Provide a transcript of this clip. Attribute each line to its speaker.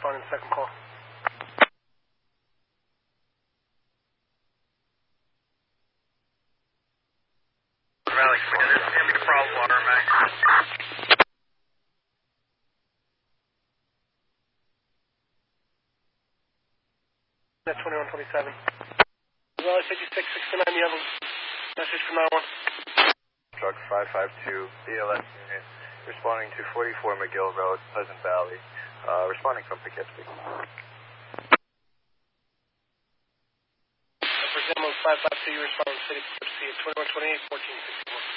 Speaker 1: responding to the second call.
Speaker 2: Valley, can we do this? Give me the problem water, Max.
Speaker 1: That's 2127. Well, I said you 669, you have a message from 91.
Speaker 3: Truck 552, BLS unit, responding to 44 McGill Road, Pleasant Valley, responding from Poughkeepsie.
Speaker 1: For example, 552, you respond to City Poughkeepsie at 2128, 1461.